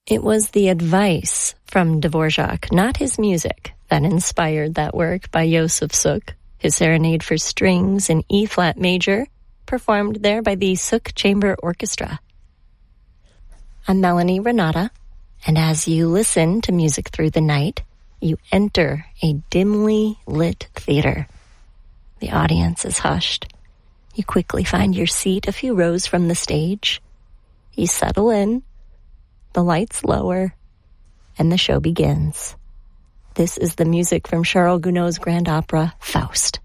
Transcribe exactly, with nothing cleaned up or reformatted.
It was the advice from Dvorak, not his music, that inspired that work by Josef Suk, his serenade for strings in E-flat major, performed there by the Suk Chamber Orchestra. I'm Melanie Renata, and as you listen to Music Through the Night, you enter a dimly lit theater. The audience is hushed. You quickly find your seat a few rows from the stage. You settle in, the lights lower, and the show begins. This is the music from Charles Gounod's grand opera, Faust.